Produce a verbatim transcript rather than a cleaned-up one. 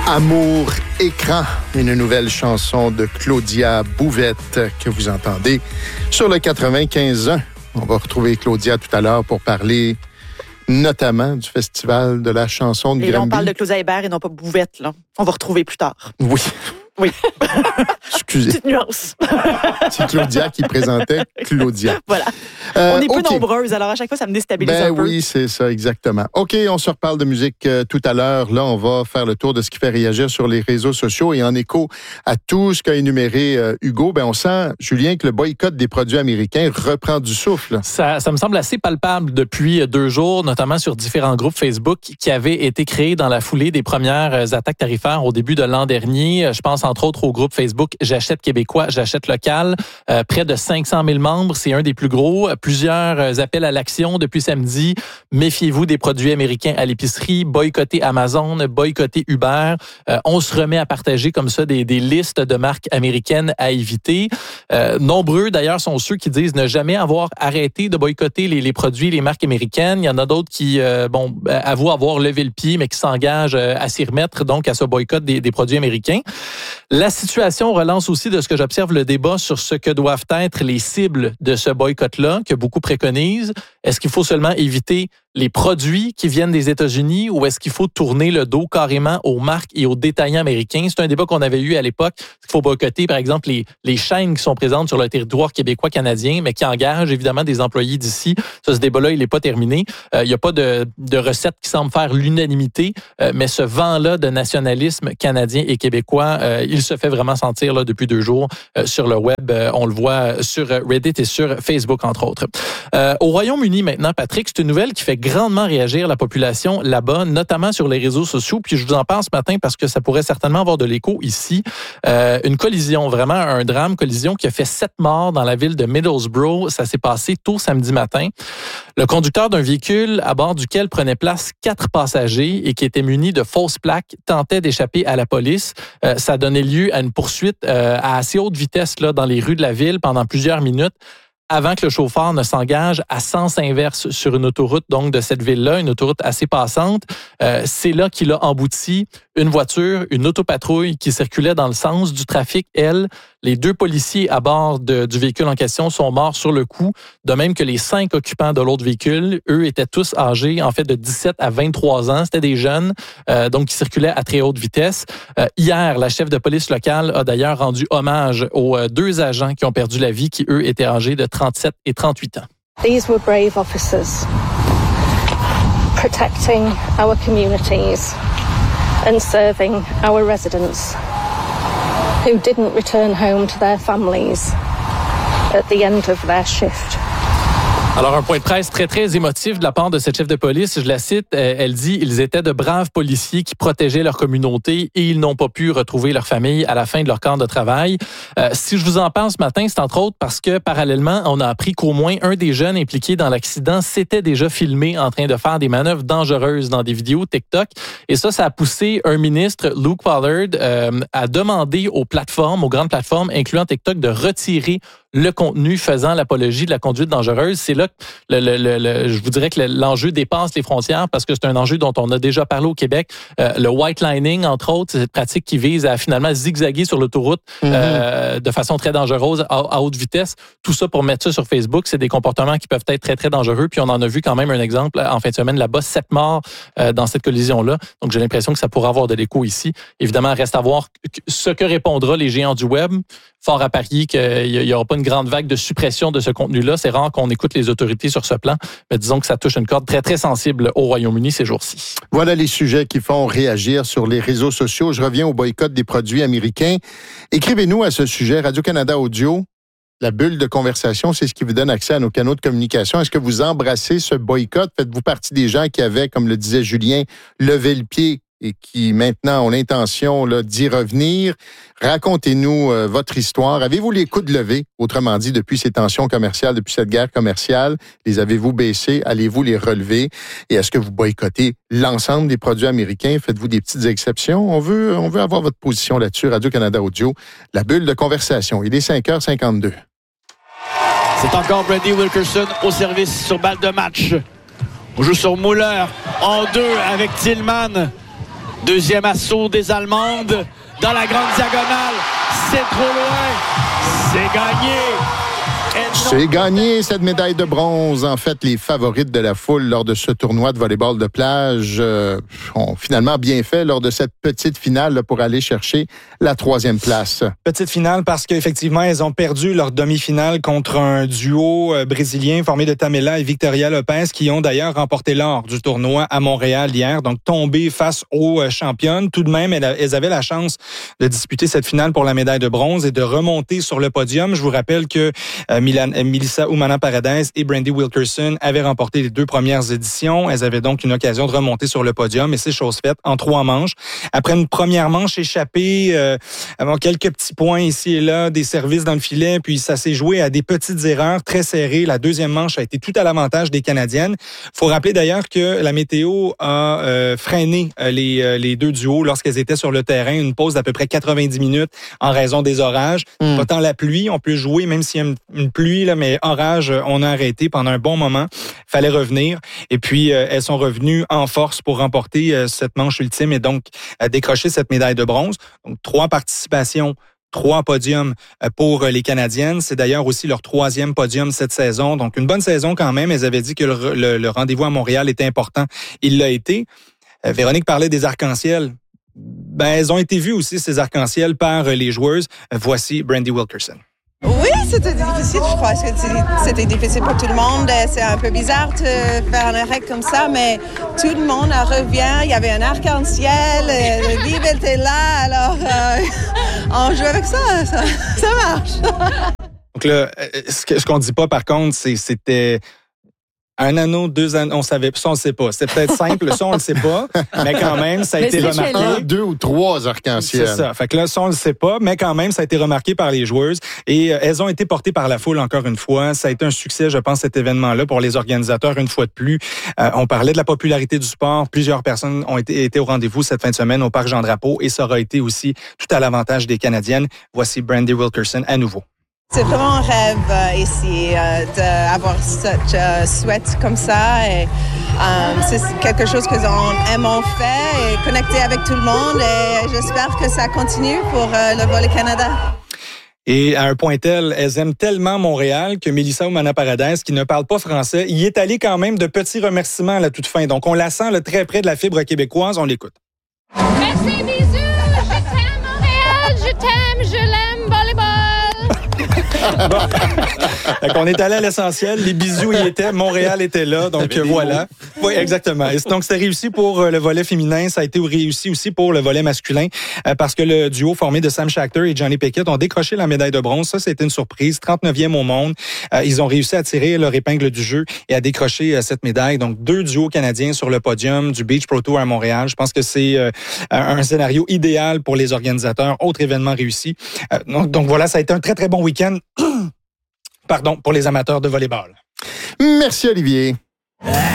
Amour écran, une nouvelle chanson de Claudia Bouvette que vous entendez sur le quatre-vingt-quinze ans. On va retrouver Claudia tout à l'heure pour parler notamment du Festival de la chanson de Granby. Et là, on parle de Claudia Hébert et non pas Bouvette, là. On va retrouver plus tard. Oui. Oui. Excusez. Petite nuance. C'est Claudia qui présentait Claudia. Voilà. Euh, on est peu okay. nombreuses, alors à chaque fois, ça me déstabilise ben un peu. Oui, c'est ça, exactement. OK, on se reparle de musique euh, tout à l'heure. Là, on va faire le tour de ce qui fait réagir sur les réseaux sociaux. Et en écho à tout ce qu'a énuméré euh, Hugo, ben on sent, Julien, que le boycott des produits américains reprend du souffle. Ça, ça me semble assez palpable depuis deux jours, notamment sur différents groupes Facebook qui avaient été créés dans la foulée des premières attaques tarifaires au début de l'an dernier. Je pense entre autres au groupe Facebook J'achète québécois, j'achète local. Euh, près de cinq cent mille membres, c'est un des plus gros. Plusieurs appels à l'action depuis samedi. Méfiez-vous des produits américains à l'épicerie, boycottez Amazon, boycottez Uber. Euh, on se remet à partager comme ça des, des listes de marques américaines à éviter. Euh, nombreux d'ailleurs sont ceux qui disent ne jamais avoir arrêté de boycotter les, les produits, les marques américaines. Il y en a d'autres qui, euh, bon, avouent avoir levé le pied, mais qui s'engagent à s'y remettre, donc à ce boycott des, des produits américains. La situation relance aussi de ce que j'observe le débat sur ce que doivent être les cibles de ce boycott-là, que beaucoup préconisent. Est-ce qu'il faut seulement éviter les produits qui viennent des États-Unis ou est-ce qu'il faut tourner le dos carrément aux marques et aux détaillants américains? C'est un débat qu'on avait eu à l'époque. Il faut boycotter, par exemple, les, les chaînes qui sont présentes sur le territoire québécois-canadien, mais qui engagent évidemment des employés d'ici. Ça, ce débat-là, il n'est pas terminé. Euh, il n'y a pas de, de recette qui semble faire l'unanimité, euh, mais ce vent-là de nationalisme canadien et québécois, euh, il se fait vraiment sentir là, depuis deux jours euh, sur le web. Euh, on le voit sur Reddit et sur Facebook, entre autres. Euh, au Royaume-Uni, maintenant, Patrick, c'est une nouvelle qui fait grandement réagir la population là-bas, notamment sur les réseaux sociaux. Puis je vous en parle ce matin parce que ça pourrait certainement avoir de l'écho ici. Euh, une collision, vraiment un drame, collision qui a fait sept morts dans la ville de Middlesbrough. Ça s'est passé tôt samedi matin. Le conducteur d'un véhicule à bord duquel prenaient place quatre passagers et qui était muni de fausses plaques tentait d'échapper à la police. Euh, ça a donné lieu à une poursuite euh, à assez haute vitesse là, dans les rues de la ville pendant plusieurs minutes, avant que le chauffeur ne s'engage à sens inverse sur une autoroute donc de cette ville-là, une autoroute assez passante. Euh, c'est là qu'il a embouti une voiture, une autopatrouille qui circulait dans le sens du trafic, elle. Les deux policiers à bord de, du véhicule en question sont morts sur le coup, de même que les cinq occupants de l'autre véhicule. Eux étaient tous âgés, en fait, de dix-sept à vingt-trois ans. C'était des jeunes, euh, donc qui circulaient à très haute vitesse. Euh, hier, la chef de police locale a d'ailleurs rendu hommage aux euh, deux agents qui ont perdu la vie, qui, eux, étaient âgés de trente-sept et trente-huit ans. These were brave officers protecting our communities and serving our residents who didn't return home to their families at the end of their shift. Alors, un point de presse très, très émotif de la part de cette chef de police. Je la cite, elle dit « Ils étaient de braves policiers qui protégeaient leur communauté et ils n'ont pas pu retrouver leur famille à la fin de leur camp de travail. Euh, » Si je vous en parle ce matin, c'est entre autres parce que, parallèlement, on a appris qu'au moins un des jeunes impliqués dans l'accident s'était déjà filmé en train de faire des manœuvres dangereuses dans des vidéos TikTok. Et ça, ça a poussé un ministre, Luke Pollard, euh, à demander aux plateformes, aux grandes plateformes, incluant TikTok, de retirer le contenu faisant l'apologie de la conduite dangereuse. C'est là que le, le, le, le, je vous dirais que l'enjeu dépasse les frontières parce que c'est un enjeu dont on a déjà parlé au Québec. Euh, le white lining, entre autres, c'est cette pratique qui vise à finalement zigzaguer sur l'autoroute mm-hmm. euh, de façon très dangereuse à, à haute vitesse. Tout ça pour mettre ça sur Facebook, c'est des comportements qui peuvent être très, très dangereux. Puis on en a vu quand même un exemple en fin de semaine là-bas, sept morts euh, dans cette collision-là. Donc j'ai l'impression que ça pourra avoir de l'écho ici. Évidemment, reste à voir ce que répondra les géants du web. Fort à parier qu'il n'y aura pas une grande vague de suppression de ce contenu-là. C'est rare qu'on écoute les autorités sur ce plan, mais disons que ça touche une corde très, très sensible au Royaume-Uni ces jours-ci. Voilà les sujets qui font réagir sur les réseaux sociaux. Je reviens au boycott des produits américains. Écrivez-nous à ce sujet. Radio-Canada Audio, la bulle de conversation, c'est ce qui vous donne accès à nos canaux de communication. Est-ce que vous embrassez ce boycott? Faites-vous partie des gens qui avaient, comme le disait Julien, levé le pied et qui maintenant ont l'intention là, d'y revenir? Racontez-nous euh, votre histoire. Avez-vous les coudes levés, autrement dit, depuis ces tensions commerciales, depuis cette guerre commerciale? Les avez-vous baissés? Allez-vous les relever? Et est-ce que vous boycottez l'ensemble des produits américains? Faites-vous des petites exceptions? On veut, on veut avoir votre position là-dessus. Radio-Canada Audio, la bulle de conversation. Il est cinq heures cinquante-deux. C'est encore Brady Wilkerson au service sur balle de match. On joue sur Muller en deux avec Tillman. Deuxième assaut des Allemandes dans la grande diagonale. C'est trop loin. C'est gagné. C'est gagné, cette médaille de bronze. En fait, les favorites de la foule lors de ce tournoi de volleyball de plage euh, ont finalement bien fait lors de cette petite finale là, pour aller chercher la troisième place. Petite finale parce qu'effectivement, elles ont perdu leur demi-finale contre un duo euh, brésilien formé de Tamela et Victoria Lopez qui ont d'ailleurs remporté l'or du tournoi à Montréal hier, donc tombé face aux euh, championnes. Tout de même, elles, elles avaient la chance de disputer cette finale pour la médaille de bronze et de remonter sur le podium. Je vous rappelle que euh, Milan, euh, Melissa Umana-Paradise et Brandy Wilkerson avaient remporté les deux premières éditions. Elles avaient donc une occasion de remonter sur le podium et c'est chose faite en trois manches. Après une première manche échappée, euh, avant quelques petits points ici et là, des services dans le filet, puis ça s'est joué à des petites erreurs très serrées. La deuxième manche a été tout à l'avantage des Canadiennes. Faut rappeler d'ailleurs que la météo a euh, freiné euh, les, euh, les deux duos lorsqu'elles étaient sur le terrain. Une pause d'à peu près quatre-vingt-dix minutes en raison des orages. Mm. Pas tant la pluie, on peut jouer même s'il y a une, une pluie, là, mais orage, on a arrêté pendant un bon moment. Fallait revenir. Et puis, euh, elles sont revenues en force pour remporter euh, cette manche ultime et donc euh, décrocher cette médaille de bronze. Donc, trois participations, trois podiums pour les Canadiennes. C'est d'ailleurs aussi leur troisième podium cette saison. Donc, une bonne saison quand même. Elles avaient dit que le, le, le rendez-vous à Montréal était important. Il l'a été. Euh, Véronique parlait des arcs-en-ciel. Ben, elles ont été vues aussi, ces arcs-en-ciel, par les joueuses. Voici Brandy Wilkerson. Oui, c'était difficile, je crois. C'était difficile pour tout le monde. C'est un peu bizarre de faire un arrêt comme ça, mais tout le monde revient. Il y avait un arc-en-ciel, le livre était là, alors euh, on joue avec ça, ça, ça marche. Donc là, ce qu'on dit pas par contre, c'est c'était un anneau, deux anneaux, on savait, ça on le sait pas. C'est peut-être simple, ça on le sait pas, mais quand même, ça a mais été remarqué. Un, deux ou trois arcs-en-ciel. C'est ça. Fait que là, ça on le sait pas, mais quand même, ça a été remarqué par les joueuses et euh, elles ont été portées par la foule encore une fois. Ça a été un succès, je pense, cet événement-là pour les organisateurs une fois de plus. Euh, on parlait de la popularité du sport. Plusieurs personnes ont été, été au rendez-vous cette fin de semaine au Parc Jean-Drapeau et ça aura été aussi tout à l'avantage des Canadiennes. Voici Brandy Wilkerson à nouveau. C'est vraiment un rêve euh, ici euh, d'avoir cette euh, souhait comme ça. Et, euh, c'est quelque chose que nous aimons faire et connecter avec tout le monde. Et j'espère que ça continue pour euh, le Volley Canada. Et à un point tel, elles aiment tellement Montréal que Melissa Umana-Paradise, qui ne parle pas français, y est allée quand même de petits remerciements à la toute fin. Donc on la sent là, très près de la fibre québécoise. On l'écoute. Merci, bisous. Je t'aime Montréal. Je t'aime, je l'aime, volleyball. Bon. On est allé à l'essentiel. Les bisous y étaient. Montréal était là. Donc, voilà. Oui, exactement. Et donc, c'était réussi pour le volley féminin. Ça a été réussi aussi pour le volley masculin parce que le duo formé de Sam Schachter et Johnny Pickett ont décroché la médaille de bronze. Ça, c'était une surprise. trente-neuvième au monde. Ils ont réussi à tirer leur épingle du jeu et à décrocher cette médaille. Donc, deux duos canadiens sur le podium du Beach Pro Tour à Montréal. Je pense que c'est un scénario idéal pour les organisateurs. Autre événement réussi. Donc, donc voilà, ça a été un très, très bon week-end. Pardon, pour les amateurs de volleyball. Merci, Olivier.